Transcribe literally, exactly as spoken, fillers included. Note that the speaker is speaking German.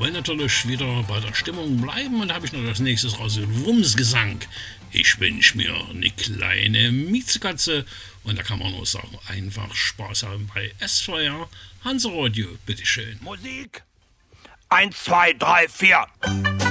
wollen natürlich wieder bei der Stimmung bleiben und da habe ich noch das nächste raus, Wumsgesang. Ich wünsch mir eine kleine Miezekatze und da kann man nur sagen, einfach Spaß haben bei S V R, Hansa Radio, bitteschön. Musik, eins, zwei, drei, vier.